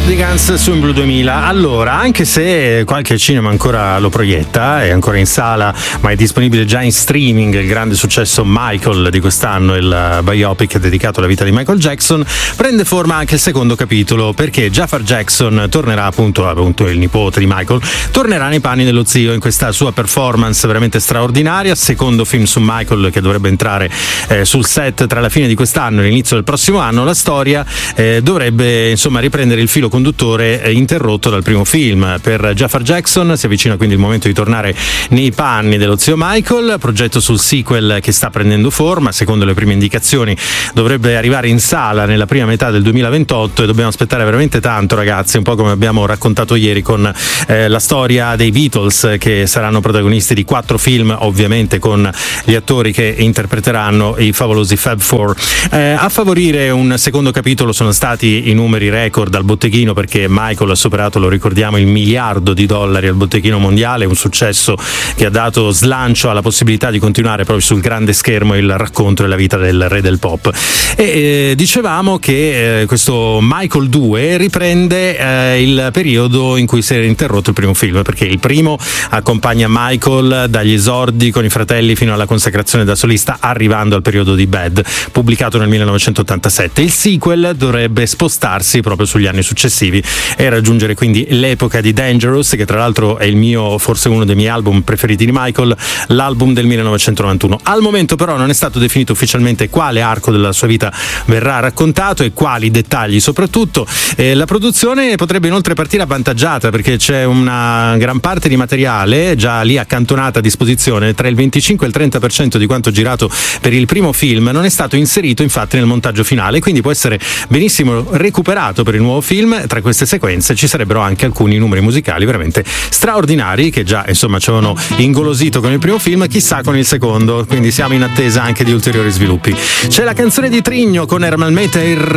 Cardigans su In Blu 2000. Allora, anche se qualche cinema ancora lo proietta, è ancora in sala, ma è disponibile già in streaming, il grande successo Michael di quest'anno, il biopic dedicato alla vita di Michael Jackson, prende forma anche il secondo capitolo, perché Jafar Jackson tornerà appunto il nipote di Michael, tornerà nei panni dello zio in questa sua performance veramente straordinaria, secondo film su Michael che dovrebbe entrare sul set tra la fine di quest'anno e l'inizio del prossimo anno. La storia dovrebbe insomma riprendere il filo conduttore interrotto dal primo film. Per Jafar Jackson si avvicina quindi il momento di tornare nei panni dello zio Michael, progetto sul sequel che sta prendendo forma, secondo le prime indicazioni dovrebbe arrivare in sala nella prima metà del 2028 e dobbiamo aspettare veramente tanto, ragazzi, un po' come abbiamo raccontato ieri con la storia dei Beatles, che saranno protagonisti di 4 film, ovviamente con gli attori che interpreteranno i favolosi Fab Four. A favorire un secondo capitolo sono stati i numeri record al botteghino, perché Michael ha superato, lo ricordiamo, il $1 miliardo al botteghino mondiale, un successo che ha dato slancio alla possibilità di continuare proprio sul grande schermo il racconto della vita del re del pop. E dicevamo che questo Michael 2 riprende il periodo in cui si era interrotto il primo film, perché il primo accompagna Michael dagli esordi con i fratelli fino alla consacrazione da solista, arrivando al periodo di Bad, pubblicato nel 1987. Il sequel dovrebbe spostarsi proprio sugli anni successivi e raggiungere quindi l'epoca di Dangerous, che tra l'altro è il mio, forse uno dei miei album preferiti di Michael, l'album del 1991. Al momento però non è stato definito ufficialmente quale arco della sua vita verrà raccontato e quali dettagli soprattutto. La produzione potrebbe inoltre partire avvantaggiata, perché c'è una gran parte di materiale già lì accantonata a disposizione, tra il 25 e il 30% di quanto girato per il primo film non è stato inserito infatti nel montaggio finale, quindi può essere benissimo recuperato per il nuovo film. Tra queste sequenze ci sarebbero anche alcuni numeri musicali veramente straordinari che già insomma ci avevano ingolosito con il primo film, chissà con il secondo, quindi siamo in attesa anche di ulteriori sviluppi. C'è la canzone di Trigno con Ermal Meta e